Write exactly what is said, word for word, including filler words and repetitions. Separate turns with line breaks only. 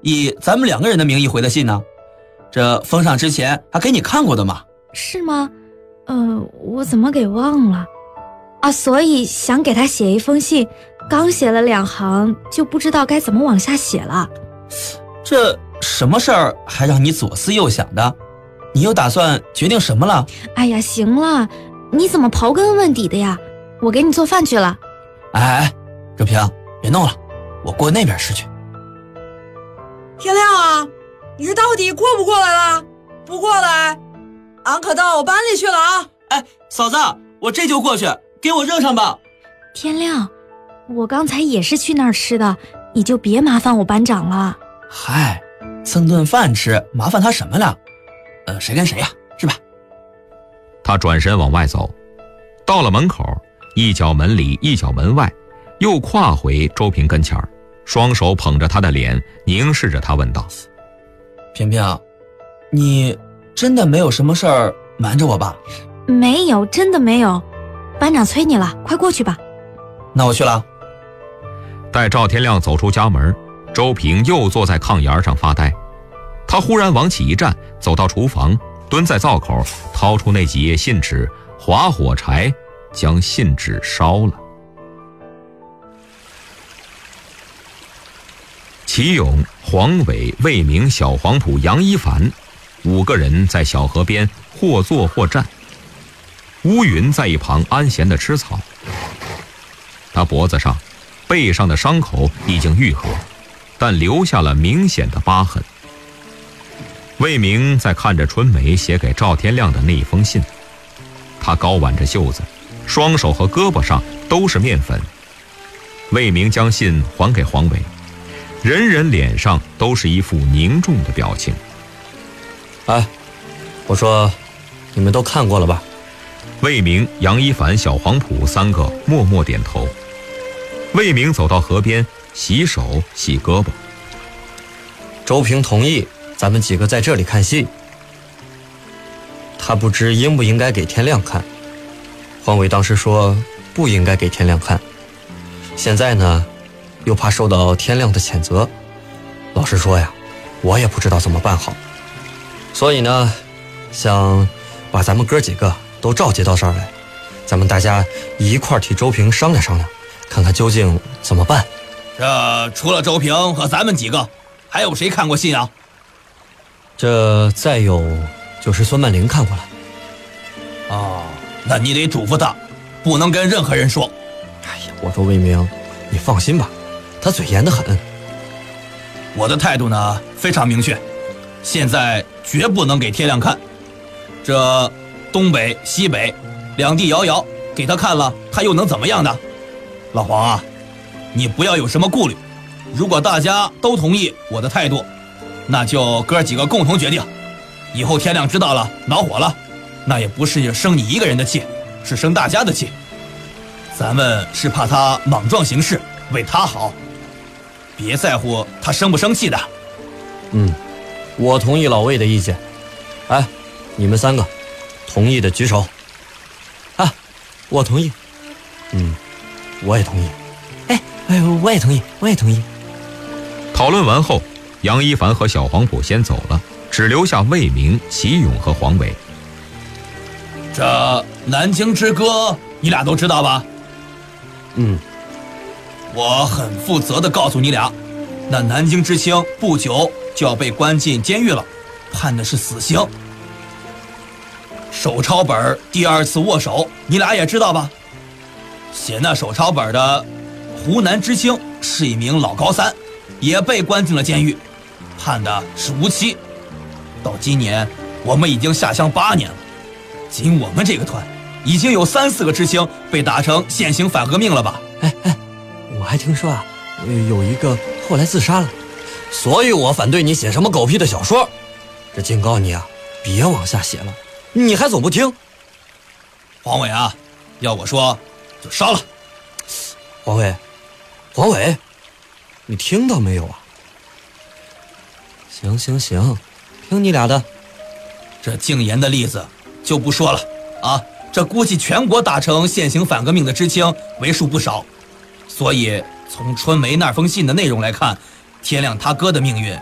以咱们两个人的名义回的信呢？这封上之前还给你看过的嘛。
是吗？呃，我怎么给忘了啊？所以想给他写一封信，刚写了两行就不知道该怎么往下写了。
这什么事儿还让你左思右想的？你又打算决定什么了？
哎呀，行了，你怎么刨根问底的呀？我给你做饭去了。
哎哎，周平，别弄了，我过那边吃去。
天亮啊，你是到底过不过来了？不过来，俺可到我班里去了啊！
哎，嫂子，我这就过去，给我热上吧。
天亮，我刚才也是去那儿吃的，你就别麻烦我班长了。
嗨，蹭顿饭吃，麻烦他什么了？呃，谁跟谁呀、啊，是吧？
他转身往外走，到了门口，一脚门里一脚门外，又跨回周平跟前儿，双手捧着他的脸，凝视着他问道：
平平，你真的没有什么事儿瞒着我吧？
没有，真的没有。班长催你了，快过去吧。
那我去了。
待赵天亮走出家门，周平又坐在炕沿上发呆。他忽然往起一站，走到厨房，蹲在灶口，掏出那几页信纸，划火柴，将信纸烧了。齐勇、黄伟、魏明、小黄埔、杨一凡五个人在小河边或坐或站。乌云在一旁安闲地吃草。他脖子上、背上的伤口已经愈合，但留下了明显的疤痕。魏明在看着春梅写给赵天亮的那一封信，他高挽着袖子，双手和胳膊上都是面粉。魏明将信还给黄伟，人人脸上都是一副凝重的表情。
哎，我说你们都看过了吧？
魏明、杨一凡、小黄埔三个默默点头。魏明走到河边洗手洗胳膊。
周平同意咱们几个在这里看戏，他不知应不应该给天亮看。黄伟当时说不应该给天亮看，现在呢又怕受到天亮的谴责，老实说呀，我也不知道怎么办好。所以呢，想把咱们哥几个都召集到这儿来，咱们大家一块儿替周平商量商量，看看究竟怎么办。
这除了周平和咱们几个，还有谁看过信啊？
这再有就是孙曼玲看过了。
哦，那你得嘱咐他，不能跟任何人说。
哎呀，我说魏明，你放心吧，他嘴严得很。
我的态度呢非常明确，现在绝不能给天亮看。这东北西北两地遥遥，给他看了，他又能怎么样呢？老黄啊，你不要有什么顾虑，如果大家都同意我的态度，那就哥几个共同决定。以后天亮知道了恼火了，那也不是生你一个人的气，是生大家的气。咱们是怕他莽撞行事，为他好，别在乎他生不生气的。
嗯，我同意老魏的意见。哎，你们三个同意的举手。啊，我同意。嗯，我也同意。哎哎，我也同意，我也同意。
讨论完后，杨一凡和小黄埔先走了，只留下魏明、齐勇和黄伟。
这南京之歌你俩都知道吧？
嗯，
我很负责地告诉你俩，那南京知青不久就要被关进监狱了，判的是死刑。手抄本第二次握手你俩也知道吧？写那手抄本的湖南知青是一名老高三，也被关进了监狱，判的是无期。到今年我们已经下乡八年了，仅我们这个团已经有三四个知青被打成现行反革命了吧？
哎哎，我还听说啊，有一个后来自杀了，所以我反对你写什么狗屁的小说。这警告你啊，别往下写了，你还总不听。
黄伟啊，要我说就烧了。
黄伟，黄伟，你听到没有啊？行行行，听你俩的。
这禁言的例子就不说了啊，这估计全国打成现行反革命的知青为数不少，所以从春梅那封信的内容来看，天亮他哥的命运